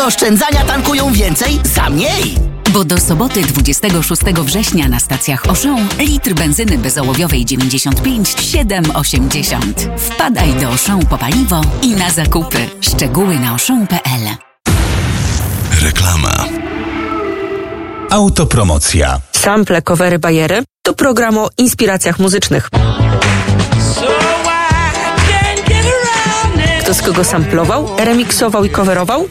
Do oszczędzania tankują więcej za mniej. Bo do soboty 26 września na stacjach Auchan litr benzyny bezołowiowej 95 7,80. Wpadaj do Auchan po paliwo i na zakupy. Szczegóły na auchan.pl. Reklama. Autopromocja. Sample, covery, bajery to program o inspiracjach muzycznych. Kto z kogo samplował, remiksował i coverował?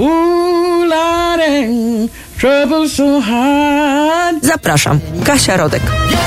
Zapraszam, Kasia Rodek.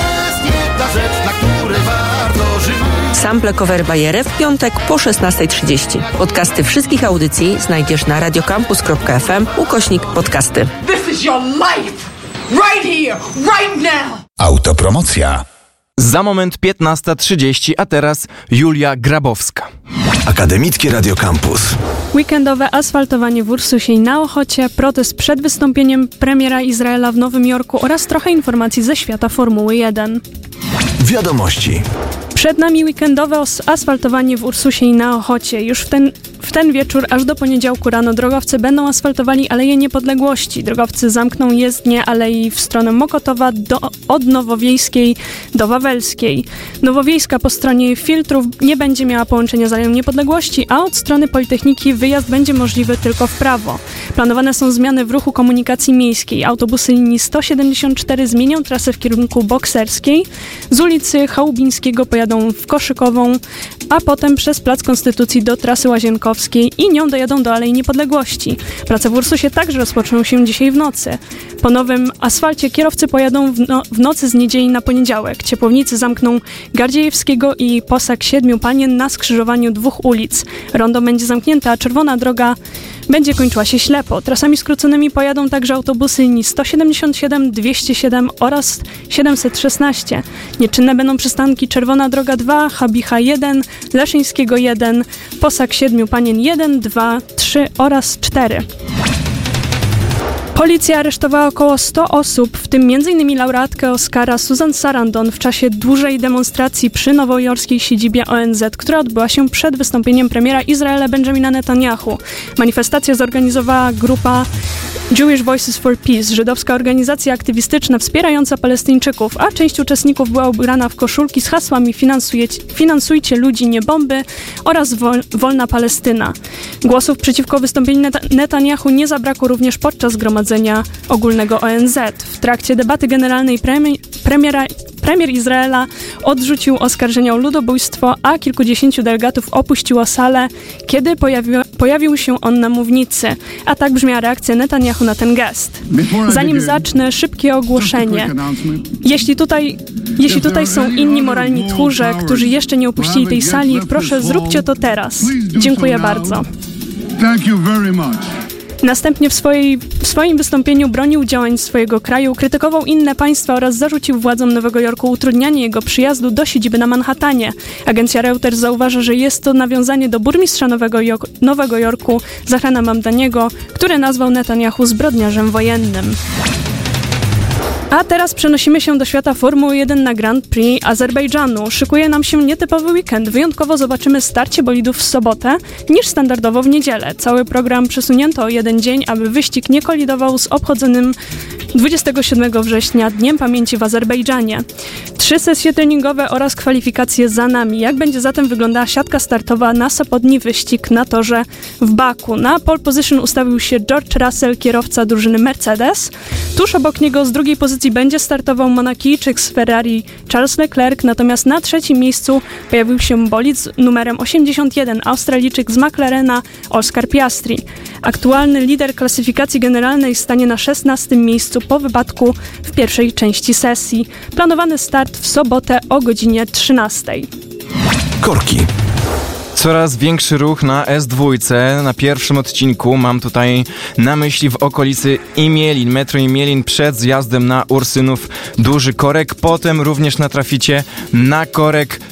Sample, covery, bajery w piątek po 16:30. Podcasty wszystkich audycji znajdziesz na radiocampus.fm/podcasty. This is your life! Right here, right now! Autopromocja. Za moment 15:30, a teraz Julia Grabowska. Akademickie Radio Campus. Weekendowe asfaltowanie w Ursusie i na Ochocie, protest przed wystąpieniem premiera Izraela w Nowym Jorku oraz trochę informacji ze świata Formuły 1. Wiadomości. Przed nami weekendowe asfaltowanie w Ursusie i na Ochocie. Już w ten wieczór aż do poniedziałku rano drogowcy będą asfaltowali Aleję Niepodległości. Drogowcy zamkną jezdnię alei w stronę Mokotowa od Nowowiejskiej do Wawelskiej. Nowowiejska po stronie Filtrów nie będzie miała połączenia z Aleją Niepodległości, a od strony Politechniki wyjazd będzie możliwy tylko w prawo. Planowane są zmiany w ruchu komunikacji miejskiej. Autobusy linii 174 zmienią trasę w kierunku Bokserskiej. Z ulicy Chałubińskiego pojadą w Koszykową, a potem przez Plac Konstytucji do trasy Łazienkowskiej i nią dojadą do Alei Niepodległości. Prace w Ursusie także rozpoczną się dzisiaj w nocy. Po nowym asfalcie kierowcy pojadą w nocy z niedzieli na poniedziałek. Ciepłownicy zamkną Gardziejewskiego i Posag Siedmiu Panien na skrzyżowaniu dwóch ulic. Rondo będzie zamknięte, a czerwona droga będzie kończyła się ślepo. Trasami skróconymi pojadą także autobusy linii 177, 207 oraz 716. Nieczynne będą przystanki Czerwona Droga 2, Habicha 1, Leszyńskiego 1, Posag Siedmiu Panien 1, 2, 3 oraz 4. Policja aresztowała około 100 osób, w tym m.in. laureatkę Oscara Susan Sarandon w czasie dużej demonstracji przy nowojorskiej siedzibie ONZ, która odbyła się przed wystąpieniem premiera Izraela Benjamina Netanyahu. Manifestację zorganizowała grupa Jewish Voices for Peace, żydowska organizacja aktywistyczna wspierająca Palestyńczyków, a część uczestników była ubrana w koszulki z hasłami finansujcie ludzi, nie bomby oraz wolna Palestyna. Głosów przeciwko wystąpieniu Netanyahu nie zabrakło również podczas zgromadzenia ogólnego ONZ. W trakcie debaty generalnej premier Izraela odrzucił oskarżenia o ludobójstwo, a kilkudziesięciu delegatów opuściło salę, kiedy pojawił się on na mównicy. A tak brzmiała reakcja Netanyahu na ten gest. Zanim zacznę, szybkie ogłoszenie. Jeśli tutaj są inni moralni tchórze, którzy jeszcze nie opuścili tej sali, proszę zróbcie to teraz. Dziękuję bardzo. Następnie w swoim wystąpieniu bronił działań swojego kraju, krytykował inne państwa oraz zarzucił władzom Nowego Jorku utrudnianie jego przyjazdu do siedziby na Manhattanie. Agencja Reuters zauważa, że jest to nawiązanie do burmistrza Nowego Jorku, Zahrana Mamdaniego, który nazwał Netanyahu zbrodniarzem wojennym. A teraz przenosimy się do świata Formuły 1 na Grand Prix Azerbejdżanu. Szykuje nam się nietypowy weekend. Wyjątkowo zobaczymy starcie bolidów w sobotę niż standardowo w niedzielę. Cały program przesunięto o jeden dzień, aby wyścig nie kolidował z obchodzonym 27 września Dniem Pamięci w Azerbejdżanie. 3 sesje treningowe oraz kwalifikacje za nami. Jak będzie zatem wyglądała siatka startowa na sobotni wyścig na torze w Baku? Na pole position ustawił się George Russell, kierowca drużyny Mercedes. Tuż obok niego z drugiej pozycji będzie startował Monakijczyk z Ferrari Charles Leclerc, natomiast na trzecim miejscu pojawił się bolid z numerem 81, Australijczyk z McLarena Oscar Piastri. Aktualny lider klasyfikacji generalnej stanie na 16. miejscu po wypadku w pierwszej części sesji. Planowany start w sobotę o godzinie 13. Korki. Coraz większy ruch na S2. Na pierwszym odcinku mam tutaj na myśli w okolicy Imielin, metro Imielin przed zjazdem na Ursynów duży korek. Potem również natraficie na korek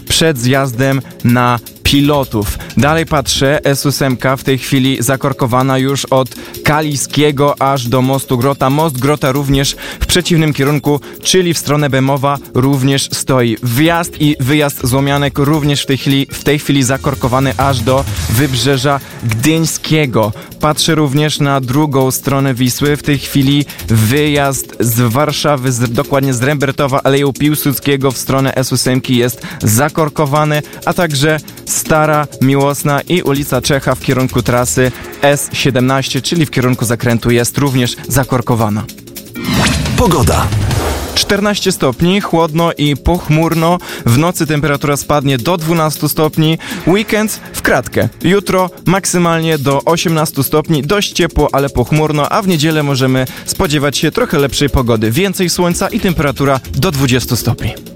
przed zjazdem na pilotów. Dalej patrzę, S8 w tej chwili zakorkowana już od Kaliskiego aż do mostu Grota. Most Grota również w przeciwnym kierunku, czyli w stronę Bemowa również stoi. Wjazd i wyjazd z Łomianek również w tej chwili zakorkowany aż do Wybrzeża Gdyńskiego. Patrzę również na drugą stronę Wisły. W tej chwili wyjazd z Warszawy, dokładnie z Rembertowa, Aleją Piłsudskiego w stronę S8 jest zakorkowany, a także Stara Miłosna i ulica Czecha w kierunku trasy S17, czyli w kierunku zakrętu jest również zakorkowana. Pogoda. 14 stopni, chłodno i pochmurno. W nocy temperatura spadnie do 12 stopni. Weekend w kratkę. Jutro maksymalnie do 18 stopni. Dość ciepło, ale pochmurno, a w niedzielę możemy spodziewać się trochę lepszej pogody. Więcej słońca i temperatura do 20 stopni.